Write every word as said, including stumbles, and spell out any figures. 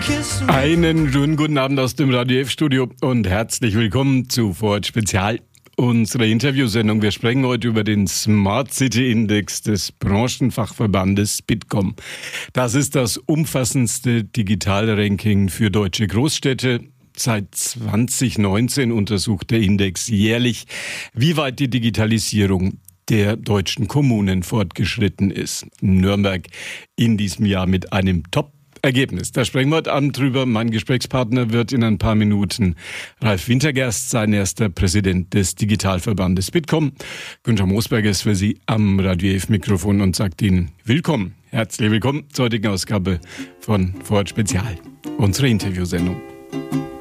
Einen schönen guten Abend aus dem Radio F-Studio und herzlich willkommen zu Vorort Spezial, unsere Interviewsendung. Wir sprechen heute über den Smart City Index des Branchenfachverbandes Bitkom. Das ist das umfassendste Digitalranking für deutsche Großstädte. Seit zwanzig neunzehn untersucht der Index jährlich, wie weit die Digitalisierung der deutschen Kommunen fortgeschritten ist. Nürnberg in diesem Jahr mit einem Top-Ergebnis. Da sprechen wir heute Abend drüber. Mein Gesprächspartner wird in ein paar Minuten Ralf Wintergerst sein, erster Präsident des Digitalverbandes Bitkom. Günther Moosberger ist für Sie am Radio F-Mikrofon und sagt Ihnen willkommen. Herzlich willkommen zur heutigen Ausgabe von Vorort Spezial, unsere Interviewsendung.